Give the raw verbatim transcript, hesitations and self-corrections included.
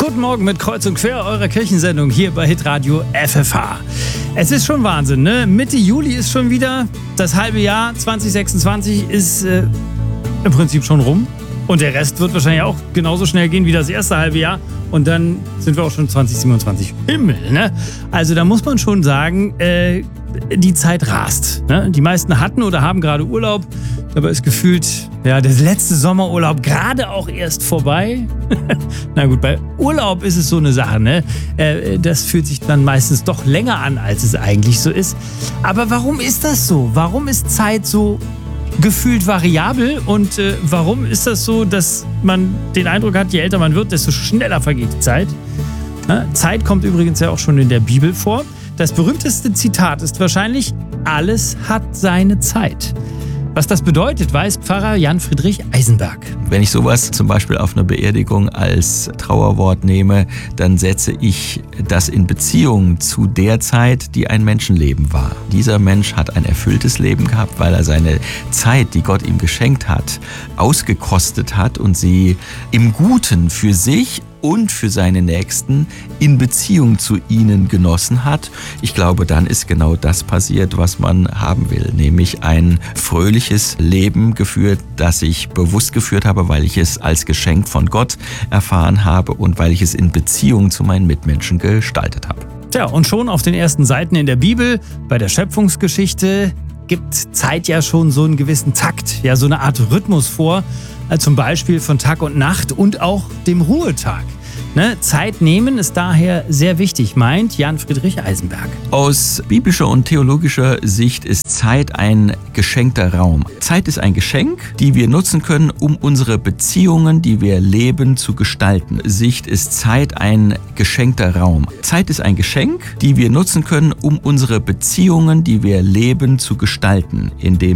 Guten Morgen mit Kreuz und Quer, eurer Kirchensendung hier bei Hitradio F F H. Es ist schon Wahnsinn, ne? Mitte Juli ist schon wieder, das halbe Jahr zwanzig sechsundzwanzig ist äh, im Prinzip schon rum. Und der Rest wird wahrscheinlich auch genauso schnell gehen wie das erste halbe Jahr. Und dann sind wir auch schon zwanzig siebenundzwanzig. Himmel, ne? Also da muss man schon sagen, äh, die Zeit rast. Ne? Die meisten hatten oder haben gerade Urlaub. Dabei ist gefühlt, ja, der letzte Sommerurlaub gerade auch erst vorbei. Na gut, bei Urlaub ist es so eine Sache, ne? Äh, das fühlt sich dann meistens doch länger an, als es eigentlich so ist. Aber warum ist das so? Warum ist Zeit so gefühlt variabel und äh, warum ist das so, dass man den Eindruck hat, je älter man wird, desto schneller vergeht die Zeit? Na, Zeit kommt übrigens ja auch schon in der Bibel vor. Das berühmteste Zitat ist wahrscheinlich: Alles hat seine Zeit. Was das bedeutet, weiß Pfarrer Jan Friedrich Eisenberg. Wenn ich sowas zum Beispiel auf einer Beerdigung als Trauerwort nehme, dann setze ich das in Beziehung zu der Zeit, die ein Menschenleben war. Dieser Mensch hat ein erfülltes Leben gehabt, weil er seine Zeit, die Gott ihm geschenkt hat, ausgekostet hat und sie im Guten für sich und für seine Nächsten in Beziehung zu ihnen genossen hat. Ich glaube, dann ist genau das passiert, was man haben will, nämlich ein fröhliches Leben geführt, das ich bewusst geführt habe, weil ich es als Geschenk von Gott erfahren habe und weil ich es in Beziehung zu meinen Mitmenschen gestaltet habe. Tja, und schon auf den ersten Seiten in der Bibel, bei der Schöpfungsgeschichte, gibt Zeit ja schon so einen gewissen Takt, ja so eine Art Rhythmus vor, zum Beispiel von Tag und Nacht und auch dem Ruhetag. Ne? Zeit nehmen ist daher sehr wichtig, meint Jan Friedrich Eisenberg. Aus biblischer und theologischer Sicht ist Zeit ein geschenkter Raum. Zeit ist ein Geschenk, die wir nutzen können, um unsere Beziehungen, die wir leben, zu gestalten. Sicht ist Zeit ein geschenkter Raum. Zeit ist ein Geschenk, die wir nutzen können, um unsere Beziehungen, die wir leben, zu gestalten, indem